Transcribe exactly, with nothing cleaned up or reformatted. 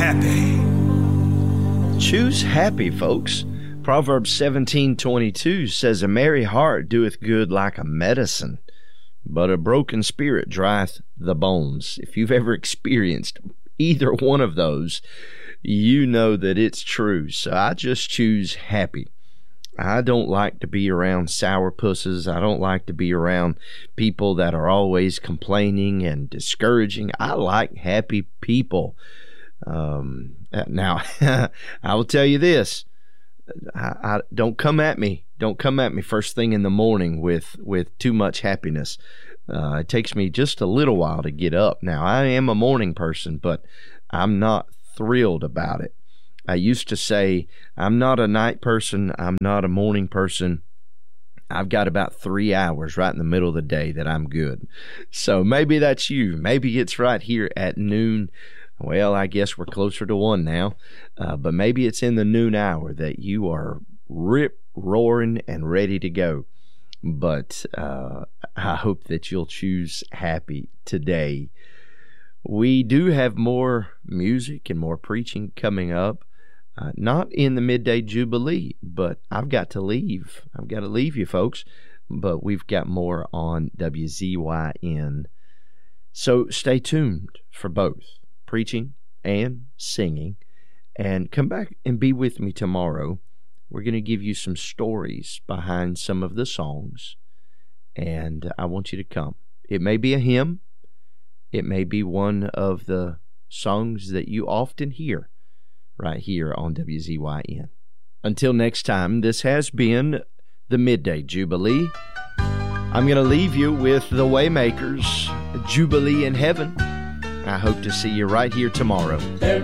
happy. Choose happy, folks. Proverbs seventeen twenty-two says, A merry heart doeth good like a medicine, but a broken spirit drieth the bones. If you've ever experienced either one of those, you know that it's true. So I just choose happy. I don't like to be around sourpusses. I don't like to be around people that are always complaining and discouraging. I like happy people. Um, now, I will tell you this. I, I, don't come at me. Don't come at me first thing in the morning with, with too much happiness. Uh, it takes me just a little while to get up. Now, I am a morning person, but I'm not thrilled about it. I used to say, I'm not a night person. I'm not a morning person. I've got about three hours right in the middle of the day that I'm good. So maybe that's you. Maybe it's right here at noon. Well, I guess we're closer to one now. Uh, but maybe it's in the noon hour that you are rip roaring and ready to go. But uh, I hope that you'll choose happy today. We do have more music and more preaching coming up. Uh, not in the Midday Jubilee, but I've got to leave. I've got to leave you, folks. But we've got more on W Z Y N. So stay tuned for both preaching and singing. And come back and be with me tomorrow. We're going to give you some stories behind some of the songs. And I want you to come. It may be a hymn. It may be one of the songs that you often hear right here on W Z Y N. Until next time, this has been the Midday Jubilee. I'm going to leave you with the Waymakers, Jubilee in Heaven. I hope to see you right here tomorrow. There